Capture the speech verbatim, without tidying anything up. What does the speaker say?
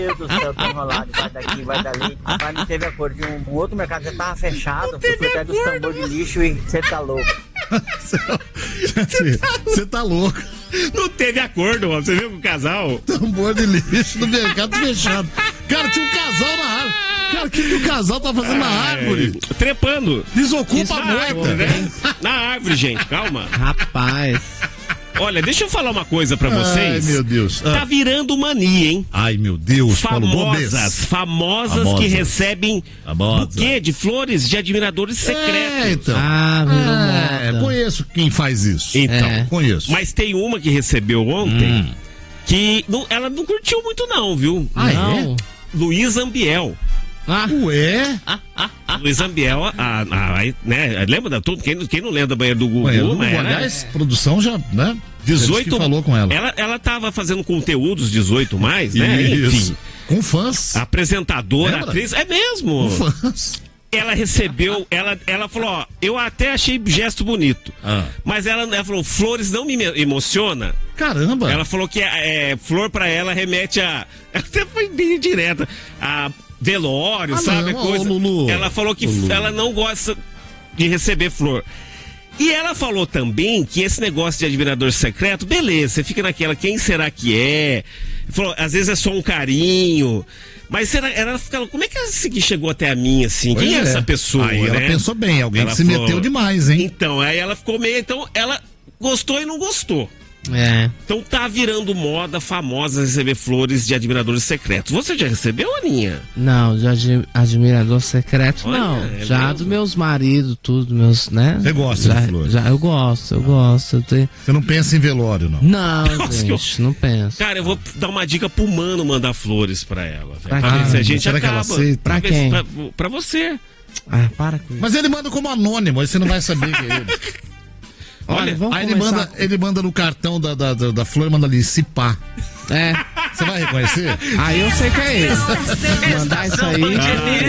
Meu Deus do céu, tá enrolado, vai daqui, vai dali. Mas não teve acordo. De um, um outro mercado já tava fechado. Eu fui pegar os tambores de lixo e você tá louco. Você tá louco. Não teve acordo, mano. Você viu com o casal? Tambor de lixo no mercado fechado. Cara, tinha um casal na árvore. Cara, o que, que o casal tá fazendo na árvore? É, trepando. Desocupa a moita, né? Na árvore, gente, calma. Rapaz. Olha, deixa eu falar uma coisa pra vocês. Ai, meu Deus. Tá virando mania, hein? Ai, meu Deus. Famosas, famosas Famosas. que recebem Famosa. buquê de flores de admiradores secretos. É, então. Ah, virou É, moda. conheço quem faz isso. Então, É. Conheço. mas tem uma que recebeu ontem Hum. que não- ela não curtiu muito não, viu? Ah, Não. Luísa Ambiel. Ah, Ué? Luísa Ambiel, a, a- a- né? Lembra da tudo? Quem, quem não lembra da banheira do Gugu? Ué, eu, mas era- aliás, produção já, né? dezoito Que falou com ela. Ela, ela tava fazendo conteúdos dezoito mais, né? Isso. Enfim. Com fãs. Apresentadora, Lembra? atriz. É mesmo. Com fãs. Ela recebeu, ela, ela falou, ó, eu até achei gesto bonito. Ah. Mas ela, ela falou, flores não me emociona. Caramba. Ela falou que é, flor pra ela remete a. Até foi bem direta. A velório, Ah, sabe? não, a coisa. ô, Lulu. Ela falou que Ô, Lulu. ela não gosta de receber flor. E ela falou também que esse negócio de admirador secreto, beleza, você fica naquela, quem será que é? Falou, às vezes é só um carinho. Mas será, ela fica, como é que esse aqui chegou até a mim, assim? Pois Quem é, é. essa pessoa? Aí ela né? pensou bem, alguém Ela que se falou- meteu demais, hein? Então, aí ela ficou meio. Então, ela gostou e não gostou. é. Então tá virando moda famosa receber flores de admiradores secretos. Você já recebeu, Aninha? Não, de admi- admirador secreto, Olha, não. é já mesmo? dos meus maridos, tudo, meus, né? Você gosta já, de flores? Já, eu gosto, eu gosto. Eu tenho... Você não pensa em velório, não. Não, Nossa, gente, não penso. Cara, eu vou dar uma dica pro Mano mandar flores pra ela. Velho, Pra pra quem? ver se a gente Será que ela acaba. aceita? Pra ver quem? se- Pra, pra você. Ah, para com isso. Mas ele manda como anônimo, aí você não vai saber que é ele. Olha, vamos Aí ele começar manda, com- ele manda no cartão da, da, da, da flor, manda ali, Cipá. É, Você vai reconhecer? aí eu sei que é esse. Mandar isso aí.